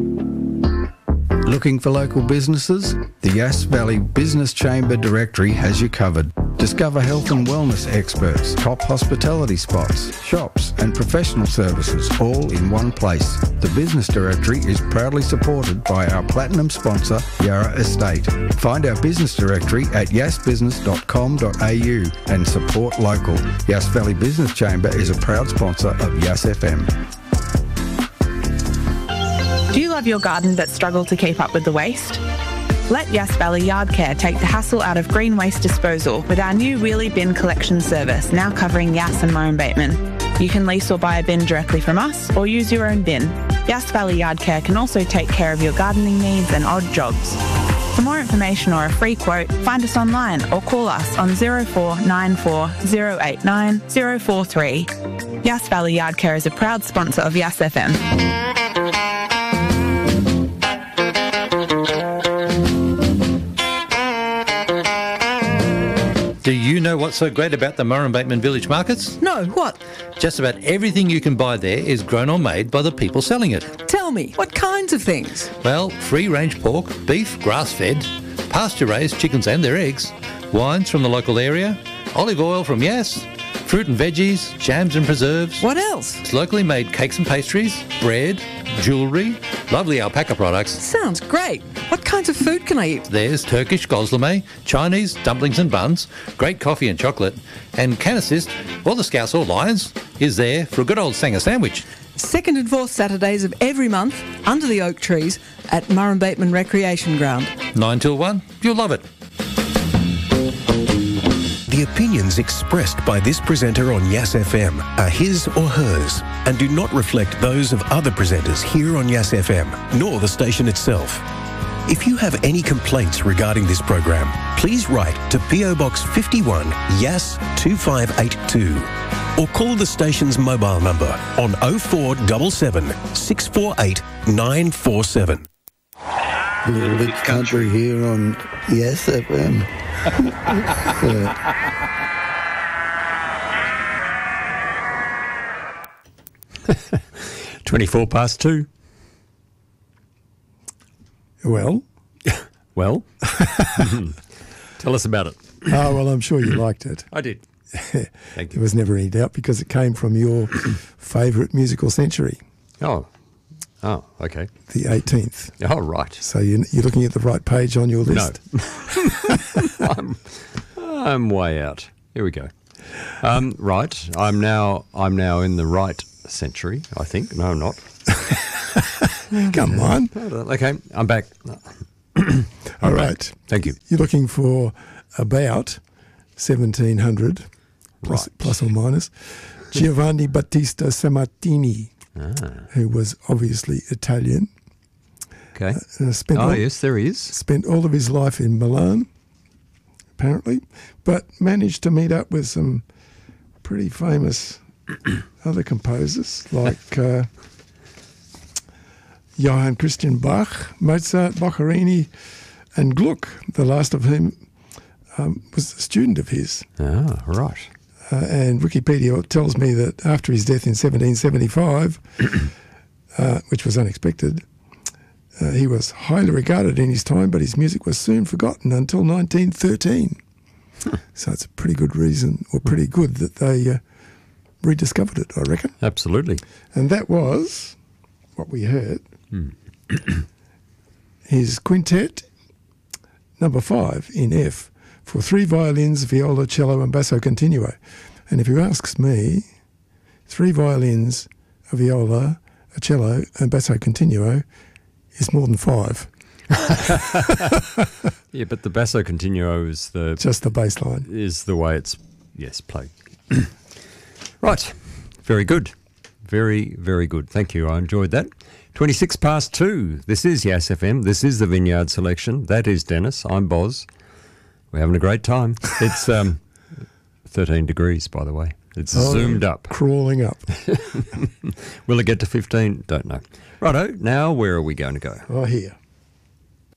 Looking for local businesses? The Yass Valley Business Chamber Directory has you covered. Discover health and wellness experts, top hospitality spots, shops and professional services all in one place. The Business Directory is proudly supported by our platinum sponsor, Yarra Estate. Find our business directory at yassbusiness.com.au and support local. Yass Valley Business Chamber is a proud sponsor of Yass FM. Do you love your garden but struggle to keep up with the waste? Let Yass Valley Yard Care take the hassle out of green waste disposal with our new wheelie bin collection service, now covering Yass and Murrumbateman. You can lease or buy a bin directly from us or use your own bin. Yass Valley Yard Care can also take care of your gardening needs and odd jobs. For more information or a free quote, find us online or call us on 0494 089 043. Yass Valley Yard Care is a proud sponsor of Yass FM. Do you know what's so great about the Murrumbateman Village Markets? No, what? Just about everything you can buy there is grown or made by the people selling it. Tell me, what kinds of things? Well, free-range pork, beef, grass-fed, pasture-raised chickens and their eggs, wines from the local area, olive oil from Yass, fruit and veggies, jams and preserves. What else? It's locally made cakes and pastries, bread, jewellery, lovely alpaca products. Sounds great. What kinds of food can I eat? There's Turkish gozleme, Chinese dumplings and buns, great coffee and chocolate, and can assist, or the Scouts or Lions, is there for a good old Sanger sandwich. Second and fourth Saturdays of every month, under the oak trees at Murrumbateman Recreation Ground. 9 till 1, you'll love it. The opinions expressed by this presenter on Yass FM are his or hers and do not reflect those of other presenters here on Yass FM, nor the station itself. If you have any complaints regarding this program, please write to PO Box 51, Yass 2582, or call the station's mobile number on 0477 648 947. A little bit country here on Yass FM. 24 past 2. Well? Well? Tell us about it. Oh, well, I'm sure you liked it. I did. Thank you. There was never any doubt because it came from your favourite musical century. Oh, okay. The 18th. Oh, right. So you're looking at the right page on your list. No. I'm way out. Here we go. Right. I'm now in the right century, I think. No, I'm not. Come on. Okay, I'm back. All right. Thank you. You're looking for about 1700, plus or minus, Giovanni Battista Sammartini, who was obviously Italian. Okay. Yes, there he is. Spent all of his life in Milan, apparently, but managed to meet up with some pretty famous other composers like Johann Christian Bach, Mozart, Boccherini, and Gluck, the last of whom was a student of his. Ah, right. And Wikipedia tells me that after his death in 1775, which was unexpected, he was highly regarded in his time, but his music was soon forgotten until 1913. So it's a pretty good reason, or pretty good, that they rediscovered it, I reckon. Absolutely. And that was what we heard. His quintet, number 5 in F, for 3 violins, viola, cello and basso continuo. And if you asks me, 3 violins, a viola, a cello and basso continuo is more than 5. Yeah, but the basso continuo is just the bass line. Is the way it's played. Right. Very good. Very, very good. Thank you. I enjoyed that. 26 past 2. This is Yass FM. This is the Vineyard Selection. That is Dennis. I'm Boz. We're having a great time. It's 13 degrees, by the way. It's zoomed up. Crawling up. Will it get to 15? Don't know. Righto. Now, where are we going to go? Oh, here.